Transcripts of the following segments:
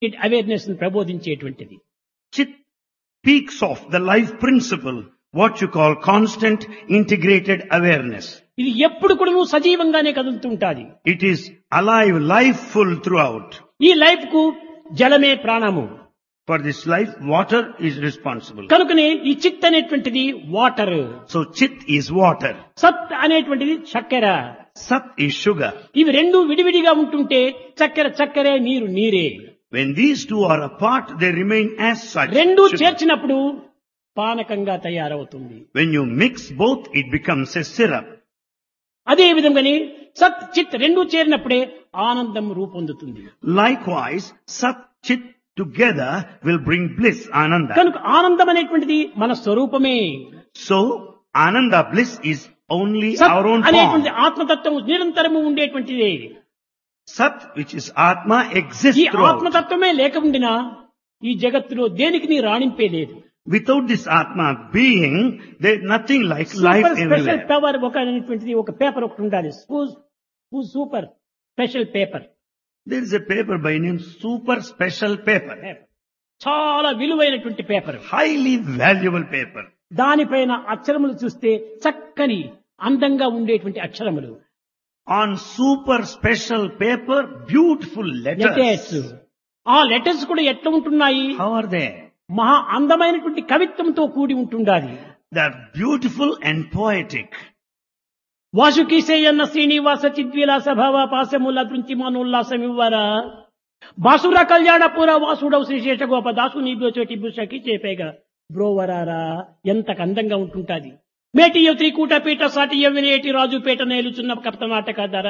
Awareness ను ప్రబోధించేటువంటిది. Chit speaks of the life principle, what you call constant integrated awareness. ఇది ఎప్పుడు కూడా నువ్వు సజీవంగానే కదులుతుంటాది. It is alive, lifeful throughout. ఈ లైఫ్ కు జలమే ప్రాణము. For this life, water is responsible. కనుకనే ఈ చిత్ అనేటువంటిది water, So chit is water. సత్ అనేటువంటిది చక్కెర. Sat is sugar. ఇవి రెండు విడివిడిగా ఉంటుంటే చక్కెర చక్కెరే, నీరు నీరే. When these two are apart, they remain as such. రెండు sugar. చేర్చినప్పుడు పానకంగా తయారవుతుంది. When you mix both, it becomes a syrup. అదే విధంగానే సత్ చిత్ రెండు చేరినప్పుడే ఆనందం రూపొందుతుంది. Likewise, Sat, Chit together will bring bliss, Ananda. కనుక ఆనందం అనేటువంటిది మన స్వరూపమే. So, Ananda, bliss is only సత్ our own అనేటువంటి form. ఆత్మతత్వం నిరంతరము ఉండేటువంటిదే. Sat, which is Atma, exists ఈ throughout. ఆత్మతత్వమే లేక ఉండినా ఈ జగత్తులో దేనికి నీ రాణింపే లేదు. Without this Atma being, there is nothing like life super special anywhere. Power ఒక అనేటువంటిది ఒక పేపర్ ఒకటి ఉండాలి. Super special paper. There is a paper by name Super Special Paper. చాలా విలువైనటువంటి పేపర్. Highly valuable paper. దానిపైన అక్షరములు చూస్తే చక్కని అందంగా ఉండేటువంటి అక్షరములు. On super special paper, beautiful letters. letters. ఆ లెటర్స్ కూడా ఎట్లా ఉంటున్నాయి? How are they? మహా అందమైనటువంటి కవిత్వంతో కూడి ఉంటుండాలి. They are beautiful and poetic. వాసుకీసేయన్న Srinivasa చిద్విలాస భవ పాశముల దృంచి మనోల్లాసమివ్వరా బాసుర కళ్యాణపుర వాసుడవు శ్రీశేష గోప దాసు నీబో చోటి భూషకి చేపేగా బ్రోవరారా ఎంత అందంగా ఉంటుంటాది. మేటియ త్రికూట పీట సాటియ వినేటి రాజుపేట నేలుచున్న కప్త నాటక ధర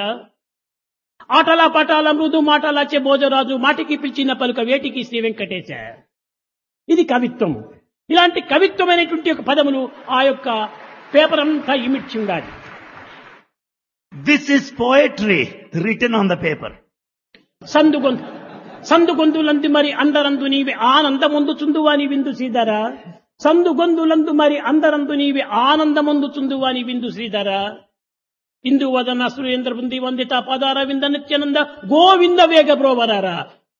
ఆటల పాటాల మృదు మాటలాచే భోజరాజు మాటికి పిలిచిన పలుక వేటికి శ్రీ వెంకటేశ. ఇది కవిత్వము. ఇలాంటి కవిత్వమైనటువంటి ఒక పదములు ఆ యొక్క పేపర్ అంతా ఇమిడ్చి ఉండాలి. This is poetry written on the paper. సందుగొందులందు మరి అందరందు నీవి ఆనందమొందుచుందువాని విందు శ్రీధర సందుగొందులందు మరి అందరందు నీవి ఆనందమొందుచుందువాని విందు శ్రీధర ఇందు వదన సురేంద్ర బృంది వందిత పదార వింద నిత్యానంద గోవింద వేగ బ్రోవరారా.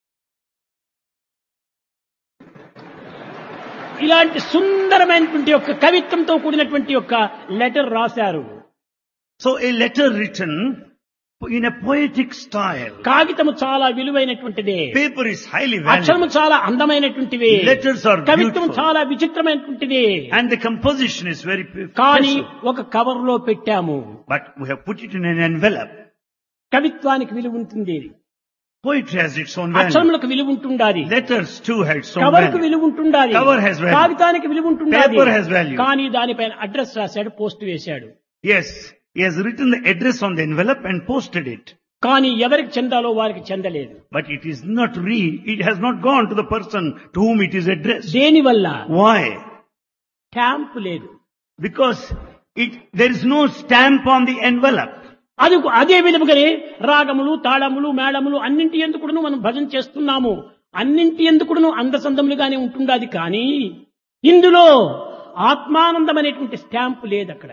ఇలాంటి సుందరమైనటువంటి యొక్క కవిత్వంతో కూడినటువంటి యొక్క లెటర్ రాశారు. So a letter written in a poetic style. కాగితము చాలా విలువైనటువంటిదే. Paper is highly అక్షరము valuable. చాలా అందమైనటువంటివి. Letters are కవిత్వం beautiful. చాలా విచిత్రమైనటువంటిది. And the composition is very కానీ special. ఒక కవర్ లో పెట్టాము. But we have put it in an envelope. కవిత్వానికి విలువ ఉంటుంది. Poetry has its own value. అక్షరములకు విలువ ఉంటుండాలి. Letters too had its own cover కు value. విలువ ఉంటుండాలి. Cover has value. కాగితానికి విలువ ఉంటుండాలి. Paper has value. కానీ దానిపైన అడ్రస్ రాశాడు, పోస్ట్ వేశాడు. Yes, he has written the address on the envelope and posted it. కానీ ఎవరికి చెందాలో వారికి చెందలేదు. But it is not it has not gone to the person to whom it is addressed. దేనివల్ల? Why? Stamp లేదు. Because there is no stamp on the envelope. అదే విధముగానే రాగములు తాళములు మేళములు అన్నింటి ఎందుకును మనం భజన చేస్తున్నాము. అన్నింటి ఎందుకును అందసందములుగానే ఉంటుండాది. కానీ ఇందులో ఆత్మానందం అనేటువంటి స్టాంప్ లేదు అక్కడ.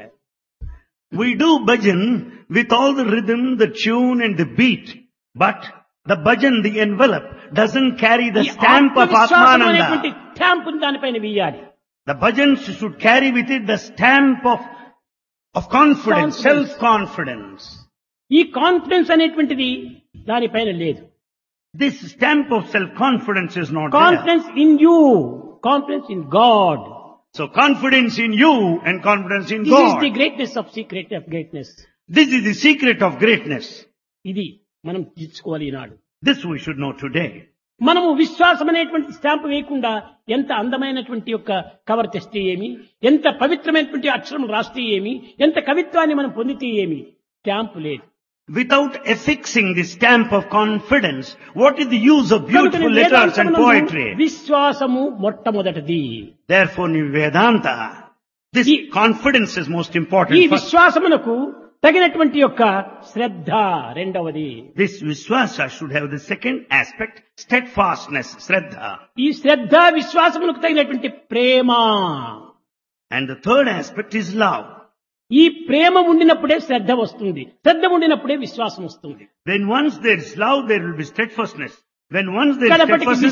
We do bhajan with all the rhythm, the tune and the beat. But the bhajan, the envelope, doesn't carry the stamp of Atmananda. Stamp దానిపైన వేయాలి. The bhajan should carry with it the stamp of confidence, self-confidence. ఈ confidence అనేటువంటిది దానిపైన లేదు. This stamp of self-confidence is not there. Confidence in you, confidence in God. So confidence in you and confidence in this is the God. Greatness of secret of greatness. This is the secret of greatness. ఇది మనం తీర్చుకోవాలి ఈనాడు. This we should know today. మనము విశ్వాసం అనేటువంటి stamp వేయకుండా ఎంత అందమైనటువంటి యొక్క కవర్ తెస్తే ఏమి, ఎంత పవిత్రమైనటువంటి అక్షరం రాస్తే ఏమి, ఎంత కవిత్వాన్ని మనం పొందితే ఏమి, స్టాంప్ లేదు. Without affixing the stamp of confidence, what is the use of beautiful కనుకనే letters and వేదాంతమునందు poetry? విశ్వాసము మొట్టమొదటిది. Therefore, in Vedanta, this confidence is most ఈ important. First, విశ్వాసమునకు తగినటువంటి యొక్క శ్రద్ధ రెండవది. this Vishwasa should have the second aspect, steadfastness, Shraddha. ఈ శ్రద్ధ విశ్వాసమునకు తగినటువంటి ప్రేమ. And the third aspect is love. ఈ ప్రేమ ఉండినప్పుడే శ్రద్ధ వస్తుంది, శ్రద్ధ ఉండినప్పుడే విశ్వాసం వస్తుంది. When once there is love, there will be steadfastness. When once there is కడపటికి steadfastness,